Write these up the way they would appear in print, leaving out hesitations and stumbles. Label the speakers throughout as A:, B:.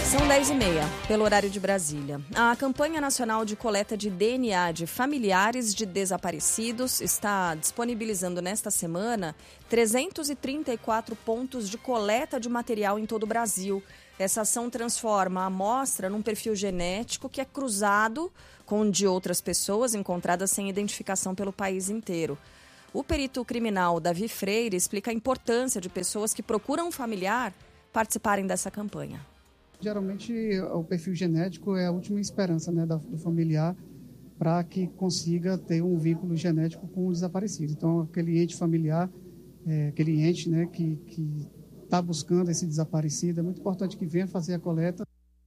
A: São 10h30, pelo horário de Brasília. A campanha nacional de coleta de DNA de familiares de desaparecidos está disponibilizando nesta semana 334 pontos de coleta de material em todo o Brasil. Essa ação transforma a amostra num perfil genético que é cruzado com o de outras pessoas encontradas sem identificação pelo país inteiro. O perito criminal Davi Freire explica a importância de pessoas que procuram um familiar participarem dessa campanha.
B: Geralmente, o perfil genético é a última esperança, né, do familiar para que consiga ter um vínculo genético com o desaparecido. Então, aquele ente familiar, aquele ente, né, que está buscando esse desaparecido, é muito importante que venha fazer a coleta.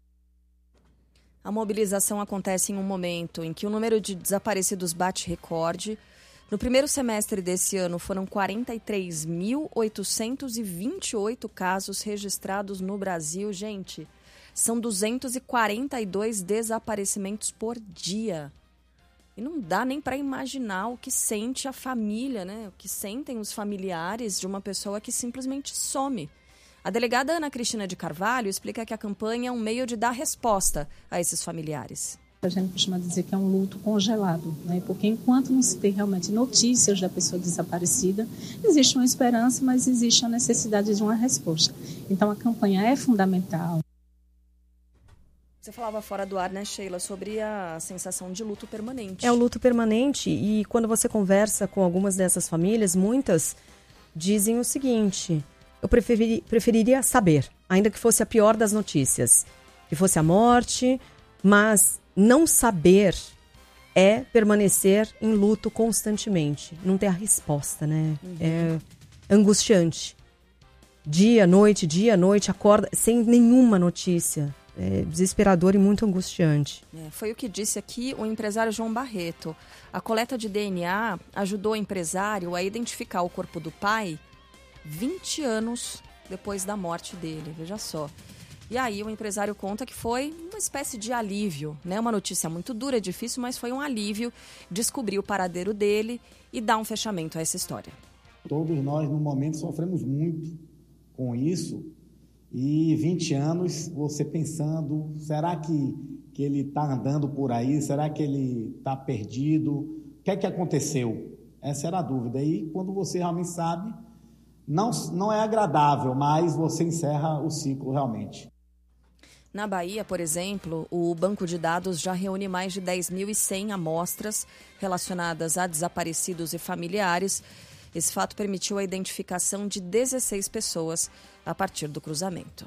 A: A mobilização acontece em um momento em que o número de desaparecidos bate recorde. No primeiro semestre desse ano, foram 43.828 casos registrados no Brasil. Gente, são 242 desaparecimentos por dia. E não dá nem para imaginar o que sente a família, né? O que sentem os familiares de uma pessoa que simplesmente some. A delegada Ana Cristina de Carvalho explica que a campanha é um meio de dar resposta a esses familiares.
C: A gente costuma dizer que é um luto congelado, né? Porque enquanto não se tem realmente notícias da pessoa desaparecida, existe uma esperança, mas existe a necessidade de uma resposta. Então a campanha é fundamental.
A: Você falava fora do ar, né, Sheila, sobre a sensação de luto permanente.
D: É o luto permanente e quando você conversa com algumas dessas famílias, muitas dizem o seguinte: eu preferiria saber, ainda que fosse a pior das notícias, que fosse a morte, mas não saber é permanecer em luto constantemente, não ter a resposta, né? É angustiante. Dia, noite, acorda sem nenhuma notícia. É desesperador e muito angustiante.
A: Foi o que disse aqui o empresário João Barreto. A coleta de DNA ajudou o empresário a identificar o corpo do pai 20 anos depois da morte dele, veja só. E aí o empresário conta que foi uma espécie de alívio, né? Uma notícia muito dura, difícil, mas foi um alívio descobrir o paradeiro dele e dar um fechamento a essa história.
E: Todos nós, no momento, sofremos muito com isso. E 20 anos, você pensando, será que ele está andando por aí? Será que ele está perdido? O que é que aconteceu? Essa era a dúvida. E quando você realmente sabe, não é agradável, mas você encerra o ciclo realmente.
A: Na Bahia, por exemplo, o banco de dados já reúne mais de 10.100 amostras relacionadas a desaparecidos e familiares. Esse fato permitiu a identificação de 16 pessoas a partir do cruzamento.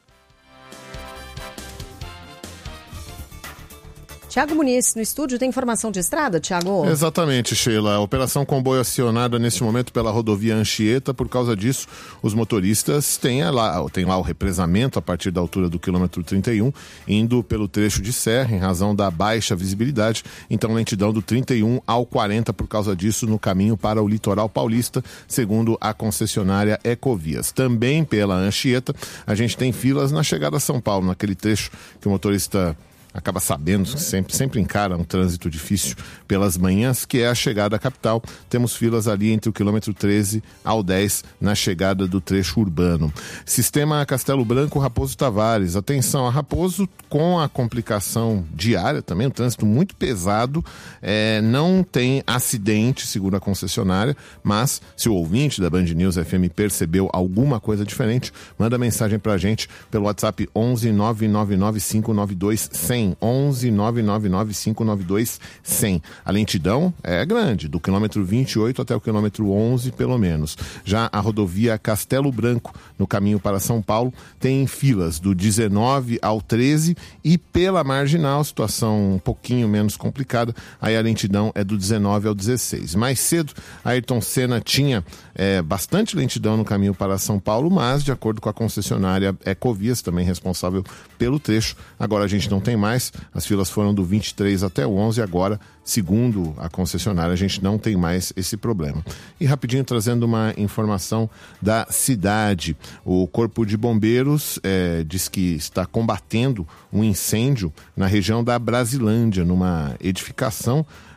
D: Tiago Muniz, no estúdio, tem informação de estrada, Tiago?
F: Exatamente, Sheila. A operação comboio acionada nesse momento pela rodovia Anchieta. Por causa disso, os motoristas têm lá o represamento a partir da altura do quilômetro 31, indo pelo trecho de serra, em razão da baixa visibilidade. Então, lentidão do 31 ao 40 por causa disso no caminho para o litoral paulista, segundo a concessionária Ecovias. Também pela Anchieta, a gente tem filas na chegada a São Paulo, naquele trecho que o motorista acaba sabendo, sempre encara um trânsito difícil pelas manhãs, que é a chegada à capital. Temos filas ali entre o quilômetro 13 ao 10 na chegada do trecho urbano. Sistema Castelo Branco, Raposo Tavares. Atenção, a Raposo, com a complicação diária também, um trânsito muito pesado, não tem acidente, segundo a concessionária, mas se o ouvinte da Band News FM percebeu alguma coisa diferente, manda mensagem pra gente pelo WhatsApp 11 999 592 100. 11 999 592 100. A lentidão é grande, do quilômetro 28 até o quilômetro 11, pelo menos. Já a rodovia Castelo Branco, no caminho para São Paulo, tem filas do 19 ao 13 e pela Marginal, situação um pouquinho menos complicada, aí a lentidão é do 19 ao 16. Mais cedo, a Ayrton Senna tinha bastante lentidão no caminho para São Paulo, mas de acordo com a concessionária Ecovias, também responsável pelo trecho, agora a gente não tem mais. As filas foram do 23 até o 11, agora, segundo a concessionária, a gente não tem mais esse problema. E rapidinho, trazendo uma informação da cidade. O Corpo de Bombeiros diz que está combatendo um incêndio na região da Brasilândia, numa edificação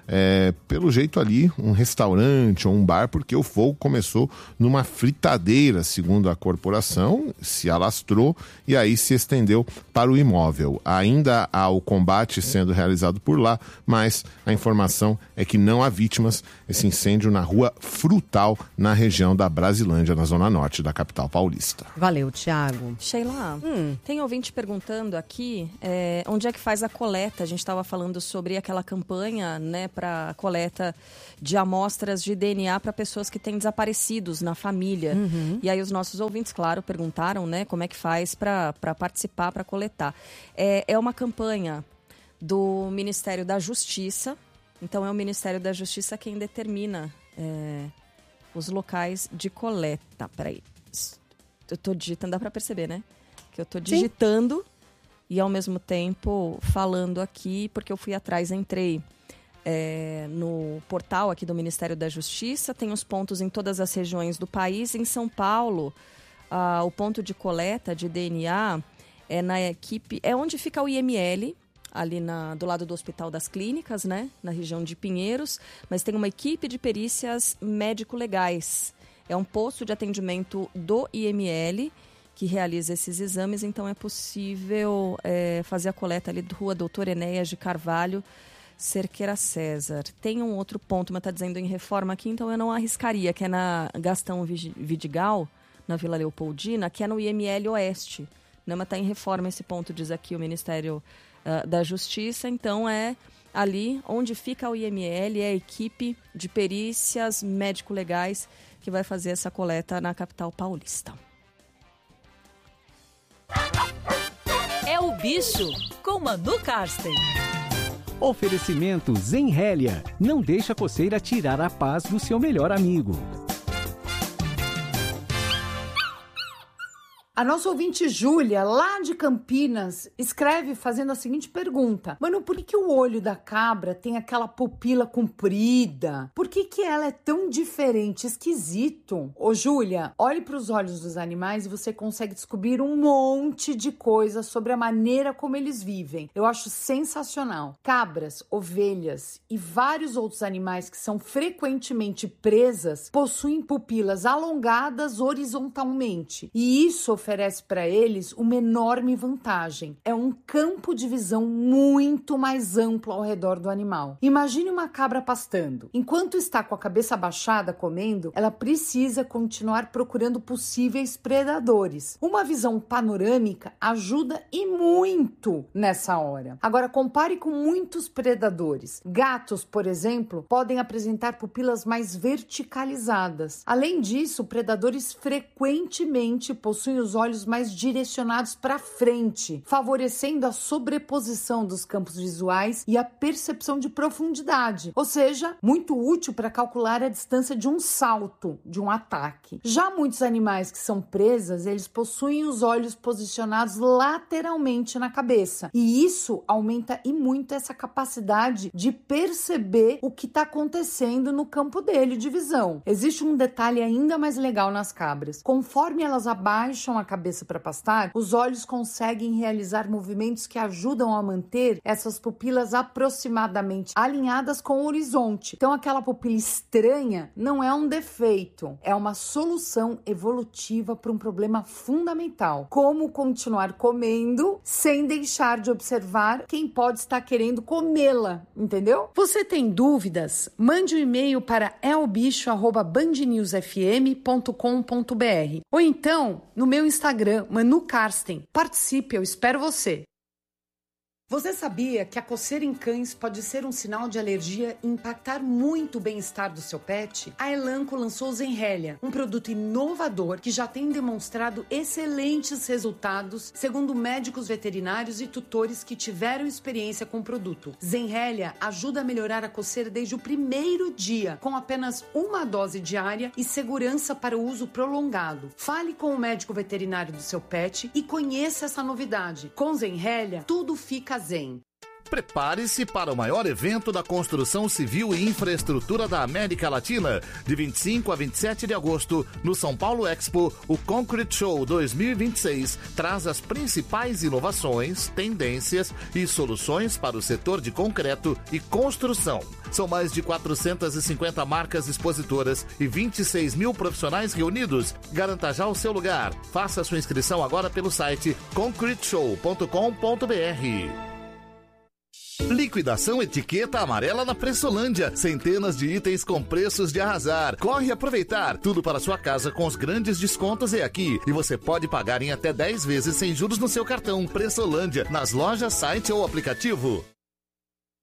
F: pelo jeito ali, um restaurante ou um bar, porque o fogo começou numa fritadeira, segundo a corporação, se alastrou e aí se estendeu para o imóvel. Ainda há o combate sendo realizado por lá, mas a informação é que não há vítimas. Esse incêndio na Rua Frutal, na região da Brasilândia, na zona norte da capital paulista.
D: Valeu, Thiago.
A: Sheila, tem ouvinte perguntando aqui onde é que faz a coleta. A gente estava falando sobre aquela campanha, né, para coleta de amostras de DNA para pessoas que têm desaparecidos na família. E aí os nossos ouvintes, claro, perguntaram, né, como é que faz para participar, para coletar. É uma campanha do Ministério da Justiça. Então é o Ministério da Justiça quem determina os locais de coleta. Peraí, eu tô digitando, dá para perceber, né? Que eu tô digitando. Sim. E ao mesmo tempo falando aqui, porque eu fui atrás, entrei no portal aqui do Ministério da Justiça, tem os pontos em todas as regiões do país. Em São Paulo, o ponto de coleta de DNA é na equipe, é onde fica o IML, ali do lado do Hospital das Clínicas, né, na região de Pinheiros, mas tem uma equipe de perícias médico-legais. É um posto de atendimento do IML que realiza esses exames, então é possível fazer a coleta ali da Rua Doutor Enéas de Carvalho, Cerqueira César. Tem um outro ponto, mas está dizendo em reforma aqui, então eu não arriscaria, que é na Gastão Vidigal, na Vila Leopoldina, que é no IML Oeste. Não, mas está em reforma esse ponto, diz aqui o Ministério da Justiça, então é ali onde fica o IML, é a equipe de perícias médico-legais que vai fazer essa coleta na capital paulista.
G: É o Bicho, com Manu Karsten.
H: Oferecimento Zenrélia. Não deixa a coceira tirar a paz do seu melhor amigo.
I: A nossa ouvinte Júlia, lá de Campinas, escreve fazendo a seguinte pergunta. Mano, por que o olho da cabra tem aquela pupila comprida? Por que ela é tão diferente? Esquisito. Ô Júlia, olhe para os olhos dos animais e você consegue descobrir um monte de coisa sobre a maneira como eles vivem. Eu acho sensacional. Cabras, ovelhas e vários outros animais que são frequentemente presas possuem pupilas alongadas horizontalmente. E isso oferece para eles uma enorme vantagem. É um campo de visão muito mais amplo ao redor do animal. Imagine uma cabra pastando. Enquanto está com a cabeça abaixada comendo, ela precisa continuar procurando possíveis predadores. Uma visão panorâmica ajuda e muito nessa hora. Agora, compare com muitos predadores. Gatos, por exemplo, podem apresentar pupilas mais verticalizadas. Além disso, predadores frequentemente possuem os olhos mais direcionados para frente, favorecendo a sobreposição dos campos visuais e a percepção de profundidade, ou seja, muito útil para calcular a distância de um salto, de um ataque. Já muitos animais que são presas, eles possuem os olhos posicionados lateralmente na cabeça, e isso aumenta e muito essa capacidade de perceber o que está acontecendo no campo dele de visão. Existe um detalhe ainda mais legal nas cabras. Conforme elas abaixam a cabeça para pastar, os olhos conseguem realizar movimentos que ajudam a manter essas pupilas aproximadamente alinhadas com o horizonte. Então, aquela pupila estranha não é um defeito, é uma solução evolutiva para um problema fundamental. Como continuar comendo sem deixar de observar quem pode estar querendo comê-la, entendeu? Você tem dúvidas? Mande um e-mail para elbicho@bandnewsfm.com.br ou então no meu Instagram, Manu Karsten. Participe, eu espero você. Você sabia que a coceira em cães pode ser um sinal de alergia e impactar muito o bem-estar do seu pet? A Elanco lançou o Zenrélia, um produto inovador que já tem demonstrado excelentes resultados, segundo médicos veterinários e tutores que tiveram experiência com o produto. Zenrélia ajuda a melhorar a coceira desde o primeiro dia, com apenas uma dose diária e segurança para o uso prolongado. Fale com o médico veterinário do seu pet e conheça essa novidade. Com Zenrélia, tudo fica zen.
J: Prepare-se para o maior evento da construção civil e infraestrutura da América Latina. De 25 a 27 de agosto, no São Paulo Expo, o Concrete Show 2026 traz as principais inovações, tendências e soluções para o setor de concreto e construção. São mais de 450 marcas expositoras e 26 mil profissionais reunidos. Garanta já o seu lugar. Faça sua inscrição agora pelo site concreteshow.com.br. Liquidação etiqueta amarela na Pressolândia. Centenas de itens com preços de arrasar. Corre aproveitar. Tudo para sua casa com os grandes descontos é aqui. E você pode pagar em até 10 vezes sem juros no seu cartão. Pressolândia, nas lojas, site ou aplicativo.